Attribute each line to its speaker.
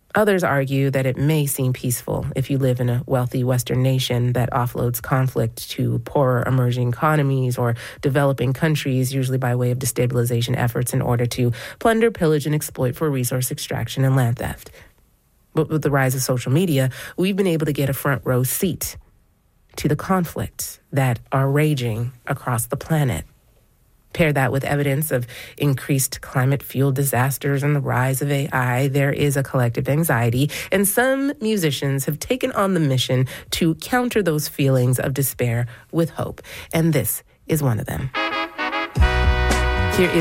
Speaker 1: Others argue that it may seem peaceful if you live in a wealthy Western nation that offloads conflict to poorer emerging economies or developing countries, usually by way of destabilization efforts in order to plunder, pillage, and exploit for resource extraction and land theft. But with the rise of social media, we've been able to get a front row seat to the conflicts that are raging across the planet. Pair that with evidence of increased climate-fueled disasters and the rise of AI, there is a collective anxiety, and some musicians have taken on the mission to counter those feelings of despair with hope, and this is one of them.